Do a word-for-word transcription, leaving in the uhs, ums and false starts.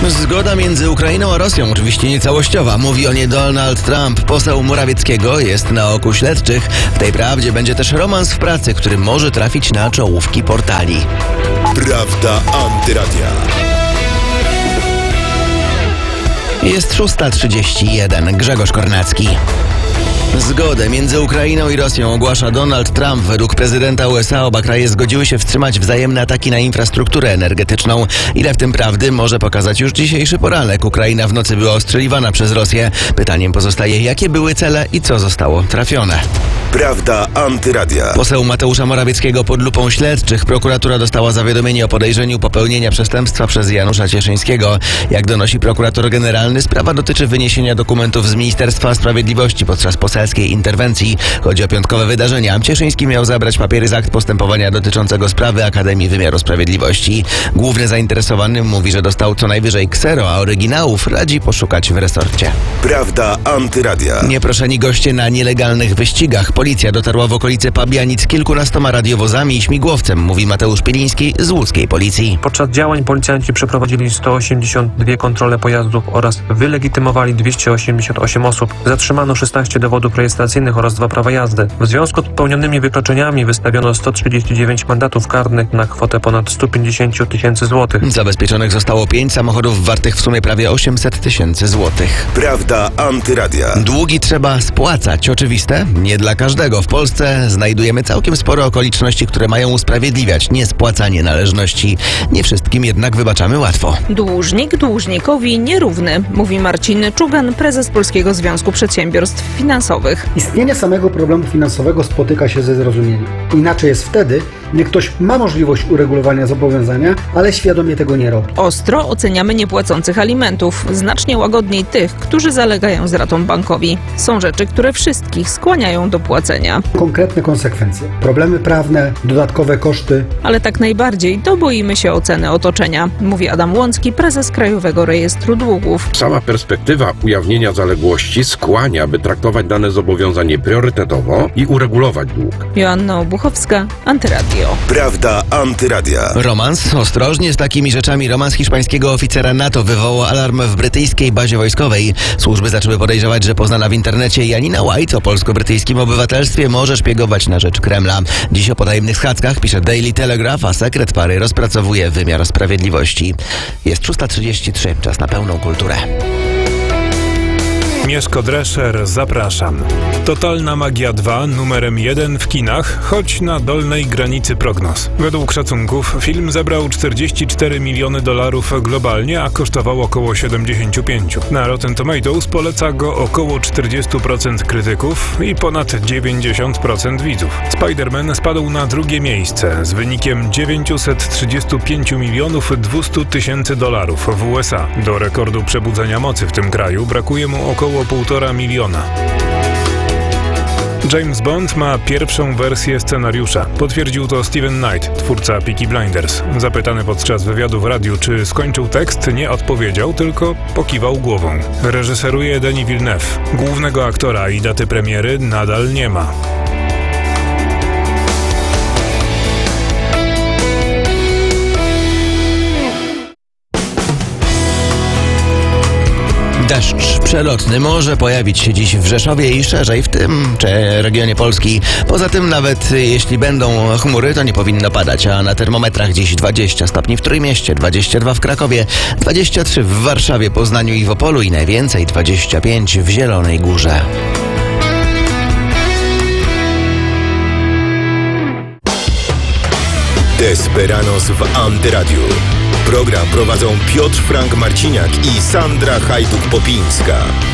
Zgoda między Ukrainą a Rosją oczywiście niecałościowa. Mówi o niej Donald Trump. Poseł Morawieckiego jest na oku śledczych. W tej prawdzie będzie też romans w pracy, który może trafić na czołówki portali. Prawda Antyradia. Jest szósta trzydzieści jeden. Grzegorz Kornacki. Zgodę między Ukrainą i Rosją ogłasza Donald Trump. Według prezydenta U S A oba kraje zgodziły się wstrzymać wzajemne ataki na infrastrukturę energetyczną. Ile w tym prawdy może pokazać już dzisiejszy poranek. Ukraina w nocy była ostrzeliwana przez Rosję. Pytaniem pozostaje, jakie były cele i co zostało trafione. Prawda Antyradia. Poseł Mateusza Morawieckiego pod lupą śledczych. Prokuratura dostała zawiadomienie o podejrzeniu popełnienia przestępstwa przez Janusza Cieszyńskiego. Jak donosi prokurator generalny, sprawa dotyczy wyniesienia dokumentów z Ministerstwa Sprawiedliwości podczas poselskiej interwencji. Chodzi o piątkowe wydarzenia. Cieszyński miał zabrać papiery z akt postępowania dotyczącego sprawy Akademii Wymiaru Sprawiedliwości. Główny zainteresowany mówi, że dostał co najwyżej ksero, a oryginałów radzi poszukać w resorcie. Prawda Antyradia. Nieproszeni goście na nielegalnych wyścigach. Policja dotarła w okolice Pabianic z kilkunastoma radiowozami i śmigłowcem, mówi Mateusz Pieliński z łódzkiej policji. Podczas działań policjanci przeprowadzili sto osiemdziesiąt dwie kontrole pojazdów oraz wylegitymowali dwieście osiemdziesiąt osiem osób. Zatrzymano szesnaście dowodów rejestracyjnych oraz dwa prawa jazdy. W związku z popełnionymi wykroczeniami wystawiono sto trzydzieści dziewięć mandatów karnych na kwotę ponad sto pięćdziesiąt tysięcy złotych. Zabezpieczonych zostało pięć samochodów wartych w sumie prawie osiemset tysięcy złotych. Prawda Antyradia. Długi trzeba spłacać. Oczywiste? Nie dla każdego. W Polsce znajdujemy całkiem sporo okoliczności, które mają usprawiedliwiać niespłacanie należności. Nie wszystkim jednak wybaczamy łatwo. Dłużnik dłużnikowi nierówny, mówi Marcin Czugan, prezes Polskiego Związku Przedsiębiorstw Finansowych. Istnienie samego problemu finansowego spotyka się ze zrozumieniem. Inaczej jest wtedy, gdy ktoś ma możliwość uregulowania zobowiązania, ale świadomie tego nie robi. Ostro oceniamy niepłacących alimentów, znacznie łagodniej tych, którzy zalegają z ratą bankowi. Są rzeczy, które wszystkich skłaniają do płacenia. Konkretne konsekwencje, problemy prawne, dodatkowe koszty. Ale tak najbardziej to boimy się oceny otoczenia, mówi Adam Łącki, prezes Krajowego Rejestru Długów. Sama perspektywa ujawnienia zaległości skłania, by traktować dane zobowiązanie priorytetowo i uregulować dług. Joanna Obuchowska, Antyradio. Prawda Antyradia. Romans? Ostrożnie z takimi rzeczami. Romans hiszpańskiego oficera NATO wywołał alarm w brytyjskiej bazie wojskowej. Służby zaczęły podejrzewać, że poznana w internecie Janina White o polsko-brytyjskim obywatelstwie może szpiegować na rzecz Kremla. Dziś o potajemnych schadzkach pisze Daily Telegraph, a sekret pary rozpracowuje wymiar sprawiedliwości. Jest szósta trzydzieści trzy. Czas na pełną kulturę. Mieszko Drescher, zapraszam. Totalna Magia dwa numerem jeden w kinach, choć na dolnej granicy prognoz. Według szacunków film zebrał czterdzieści cztery miliony dolarów globalnie, a kosztował około siedemdziesiąt pięć. Na Rotten Tomatoes poleca go około czterdzieści procent krytyków i ponad dziewięćdziesiąt procent widzów. Spider-Man spadł na drugie miejsce z wynikiem dziewięćset trzydzieści pięć milionów dwieście tysięcy dolarów w U S A. Do rekordu przebudzenia mocy w tym kraju brakuje mu około półtora miliona. James Bond ma pierwszą wersję scenariusza. Potwierdził to Steven Knight, twórca Peaky Blinders. Zapytany podczas wywiadu w radiu, czy skończył tekst, nie odpowiedział, tylko pokiwał głową. Reżyseruje Denis Villeneuve. Głównego aktora i daty premiery nadal nie ma. Deszcz przelotny może pojawić się dziś w Rzeszowie i szerzej w tym czy regionie Polski. Poza tym nawet jeśli będą chmury, to nie powinno padać, a na termometrach dziś dwadzieścia stopni w Trójmieście, dwadzieścia dwa w Krakowie, dwadzieścia trzy w Warszawie, Poznaniu i w Opolu i najwięcej dwadzieścia pięć w Zielonej Górze. Desperanos w Antyradiu. Program prowadzą Piotr Frank Marciniak i Sandra Hajduk-Popińska.